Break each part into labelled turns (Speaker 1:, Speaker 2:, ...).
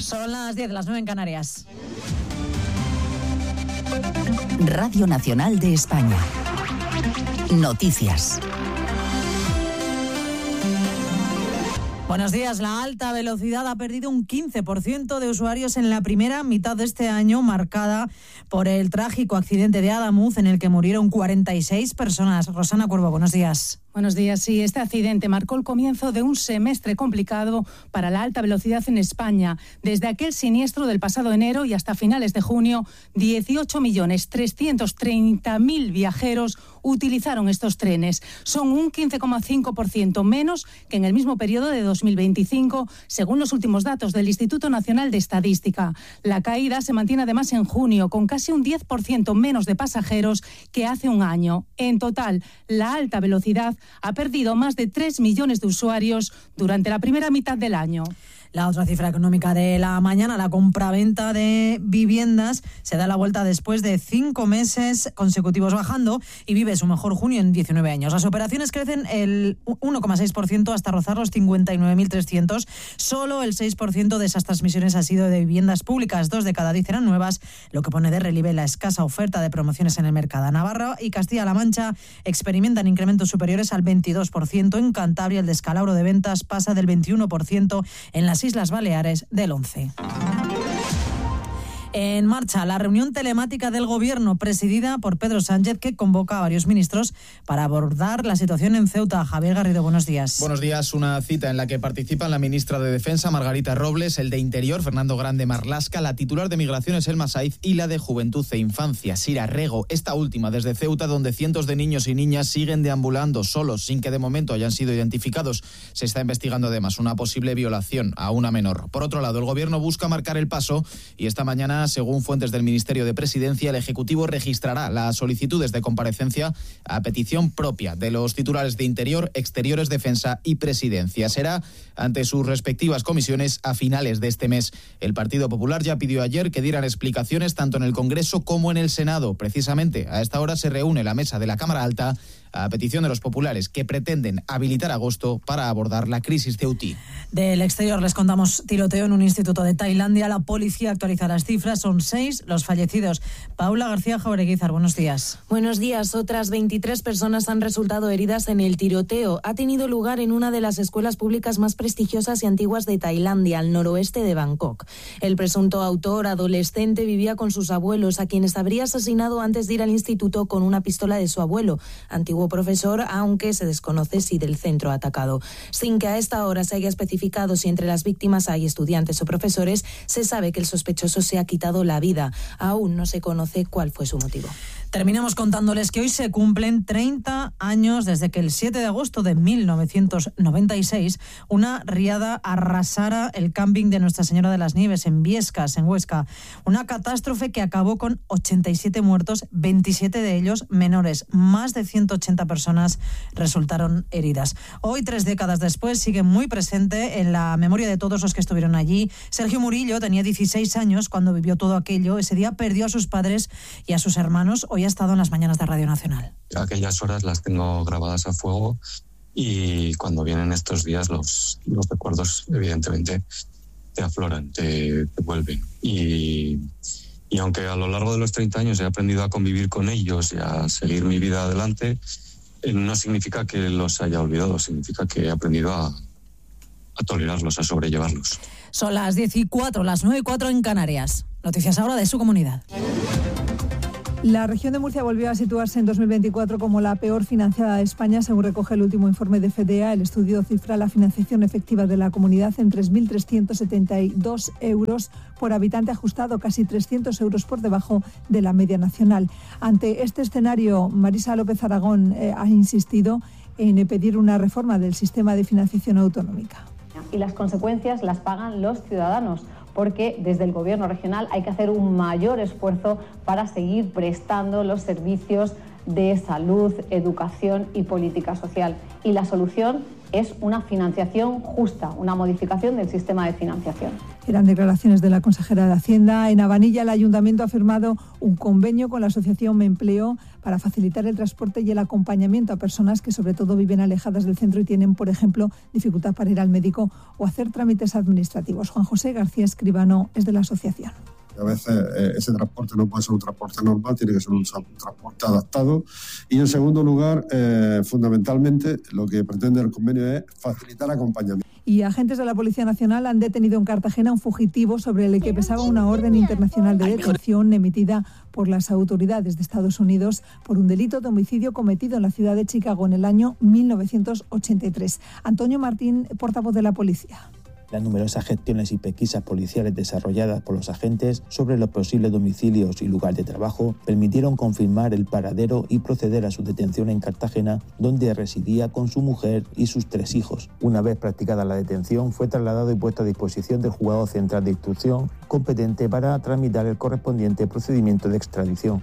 Speaker 1: Son las 10, las 9 en Canarias.
Speaker 2: Radio Nacional de España. Noticias.
Speaker 1: Buenos días. La alta velocidad ha perdido un 15% de usuarios en la primera mitad de este año, marcada por el trágico accidente de Adamuz en el que murieron 46 personas. Rosana Cuervo, buenos días.
Speaker 3: Buenos días. Sí, este accidente marcó el comienzo de un semestre complicado para la alta velocidad en España. Desde aquel siniestro del pasado enero y hasta finales de junio, 18.330.000 viajeros utilizaron estos trenes. Son un 15,5% menos que en el mismo periodo de 2025, según los últimos datos del Instituto Nacional de Estadística. La caída se mantiene además en junio, con casi un 10% menos de pasajeros que hace un año. En total, la alta velocidad ha perdido más de 3 millones de usuarios durante la primera mitad del año.
Speaker 1: La otra cifra económica de la mañana, la compraventa de viviendas, se da la vuelta después de 5 meses consecutivos bajando y vive su mejor junio en 19 años. Las operaciones crecen el 1,6% hasta rozar los 59.300. Solo el 6% de esas transmisiones ha sido de viviendas públicas. 2 de cada 10 eran nuevas, lo que pone de relieve la escasa oferta de promociones en el mercado. Navarra y Castilla-La Mancha experimentan incrementos superiores al 22%. En Cantabria, el descalabro de ventas pasa del 21%, en las Islas Baleares del 11%. En marcha la reunión telemática del Gobierno presidida por Pedro Sánchez, que convoca a varios ministros para abordar la situación en Ceuta. Javier Garrido, buenos días.
Speaker 4: Buenos días. Una cita en la que participan la ministra de Defensa, Margarita Robles, el de Interior, Fernando Grande Marlaska, la titular de Migraciones, Elma Saiz, y la de Juventud e Infancia, Sira Rego. Esta última desde Ceuta, donde cientos de niños y niñas siguen deambulando solos, sin que de momento hayan sido identificados. Se está investigando además una posible violación a una menor. Por otro lado, el Gobierno busca marcar el paso y esta mañana, según fuentes del Ministerio de Presidencia, el Ejecutivo registrará las solicitudes de comparecencia a petición propia de los titulares de Interior, Exteriores, Defensa y Presidencia. Será ante sus respectivas comisiones a finales de este mes. El Partido Popular ya pidió ayer que dieran explicaciones tanto en el Congreso como en el Senado. Precisamente a esta hora se reúne la mesa de la Cámara Alta a petición de los populares, que pretenden habilitar agosto para abordar la crisis ceutí.
Speaker 1: Del exterior les contamos: tiroteo en un instituto de Tailandia. La policía actualiza las cifras, son 6 los fallecidos. Paula García Jaureguizar, buenos días.
Speaker 5: Buenos días. Otras 23 personas han resultado heridas en el tiroteo. Ha tenido lugar en una de las escuelas públicas más prestigiosas y antiguas de Tailandia, al noroeste de Bangkok. El presunto autor, adolescente, vivía con sus abuelos, a quienes habría asesinado antes de ir al instituto con una pistola de su abuelo, antiguo profesor, aunque se desconoce si del centro atacado. Sin que a esta hora se haya especificado si entre las víctimas hay estudiantes o profesores, se sabe que el sospechoso se ha quitado la vida. Aún no se conoce cuál fue su motivo.
Speaker 1: Terminamos contándoles que hoy se cumplen 30 años desde que el 7 de agosto de 1996 una riada arrasara el camping de Nuestra Señora de las Nieves en Biescas, en Huesca. Una catástrofe que acabó con 87 muertos, 27 de ellos menores. Más de 180 personas resultaron heridas. Hoy, 3 décadas después, sigue muy presente en la memoria de todos los que estuvieron allí. Sergio Murillo tenía 16 años cuando vivió todo aquello. Ese día perdió a sus padres y a sus hermanos. Hoy ha estado en las mañanas de Radio Nacional.
Speaker 6: Aquellas horas las tengo grabadas a fuego y cuando vienen estos días los recuerdos evidentemente te afloran, te vuelven. Y aunque a lo largo de los 30 años he aprendido a convivir con ellos y a seguir mi vida adelante, no significa que los haya olvidado, significa que he aprendido a tolerarlos, a sobrellevarlos.
Speaker 1: Son las 10:04, las 9:04 en Canarias. Noticias ahora de su comunidad.
Speaker 7: La región de Murcia volvió a situarse en 2024 como la peor financiada de España, según recoge el último informe de FEDEA. El estudio cifra la financiación efectiva de la comunidad en 3.372 euros por habitante, ajustado casi 300 euros por debajo de la media nacional. Ante este escenario, Marisa López Aragón ha insistido en pedir una reforma del sistema de financiación autonómica.
Speaker 8: Y las consecuencias las pagan los ciudadanos, porque desde el Gobierno regional hay que hacer un mayor esfuerzo para seguir prestando los servicios de salud, educación y política social. Y la solución es una financiación justa, una modificación del sistema de financiación.
Speaker 7: Eran declaraciones de la consejera de Hacienda. En Abanilla, el Ayuntamiento ha firmado un convenio con la asociación Me Empleo para facilitar el transporte y el acompañamiento a personas que sobre todo viven alejadas del centro y tienen, por ejemplo, dificultad para ir al médico o hacer trámites administrativos. Juan José García Escribano es de la asociación.
Speaker 9: A veces ese transporte no puede ser un transporte normal, tiene que ser un transporte adaptado. Y en segundo lugar, fundamentalmente, lo que pretende el convenio es facilitar acompañamiento.
Speaker 7: Y agentes de la Policía Nacional han detenido en Cartagena a un fugitivo sobre el que pesaba una orden internacional de detención emitida por las autoridades de Estados Unidos por un delito de homicidio cometido en la ciudad de Chicago en el año 1983. Antonio Martín, portavoz de la policía.
Speaker 10: Las numerosas gestiones y pesquisas policiales desarrolladas por los agentes sobre los posibles domicilios y lugar de trabajo permitieron confirmar el paradero y proceder a su detención en Cartagena, donde residía con su mujer y sus 3 hijos. Una vez practicada la detención, fue trasladado y puesto a disposición del Juzgado Central de Instrucción competente para tramitar el correspondiente procedimiento de extradición.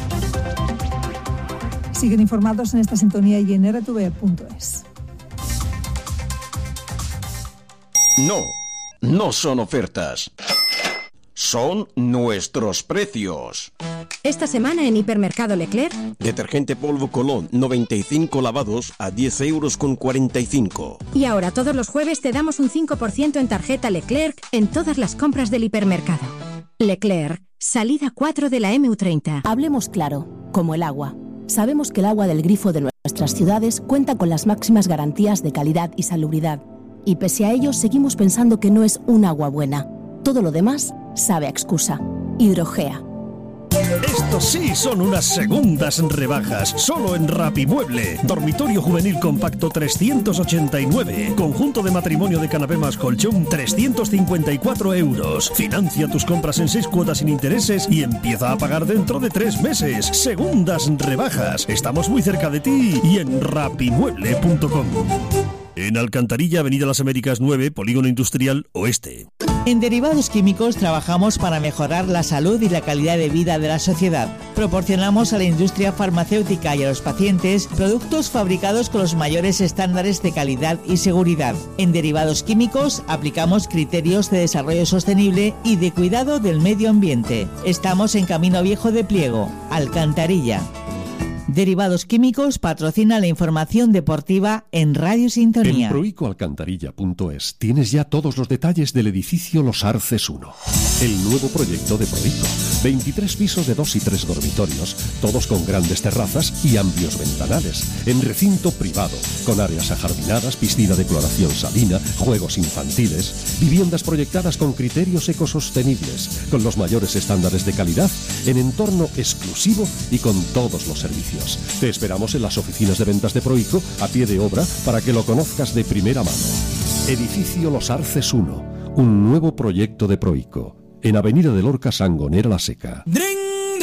Speaker 7: Siguen informados en esta sintonía y en rtv.es.
Speaker 11: No son ofertas. Son nuestros precios.
Speaker 12: Esta semana en Hipermercado Leclerc.
Speaker 11: Detergente polvo Colón, 95 lavados a 10,45 €.
Speaker 12: Y ahora todos los jueves te damos un 5% en tarjeta Leclerc en todas las compras del hipermercado. Leclerc, salida 4 de la MU30.
Speaker 13: Hablemos claro, como el agua. Sabemos que el agua del grifo de nuestras ciudades cuenta con las máximas garantías de calidad y salubridad. Y pese a ello, seguimos pensando que no es un agua buena. Todo lo demás sabe a excusa. Hidrogea.
Speaker 14: Estos sí son unas segundas rebajas, solo en Rapimueble. Dormitorio juvenil compacto 389. Conjunto de matrimonio de canapé más colchón 354 €. Financia tus compras en 6 cuotas sin intereses y empieza a pagar dentro de 3 meses. Segundas rebajas. Estamos muy cerca de ti y en rapimueble.com. En Alcantarilla, Avenida Las Américas 9, Polígono Industrial Oeste.
Speaker 15: En Derivados Químicos trabajamos para mejorar la salud y la calidad de vida de la sociedad. Proporcionamos a la industria farmacéutica y a los pacientes productos fabricados con los mayores estándares de calidad y seguridad. En Derivados Químicos aplicamos criterios de desarrollo sostenible y de cuidado del medio ambiente. Estamos en Camino Viejo de Pliego, Alcantarilla. Derivados Químicos patrocina la información deportiva en Radio Sintonía.
Speaker 16: En proicoalcantarilla.es tienes ya todos los detalles del edificio Los Arces 1. El nuevo proyecto de Proico. 23 pisos de 2 y 3 dormitorios, todos con grandes terrazas y amplios ventanales, en recinto privado, con áreas ajardinadas, piscina de cloración salina, juegos infantiles, viviendas proyectadas con criterios ecosostenibles, con los mayores estándares de calidad, en entorno exclusivo y con todos los servicios. Te esperamos en las oficinas de ventas de Proico, a pie de obra, para que lo conozcas de primera mano. Edificio Los Arces 1, un nuevo proyecto de Proico, en Avenida de Lorca, Sangonera La Seca.
Speaker 17: ¡Dring!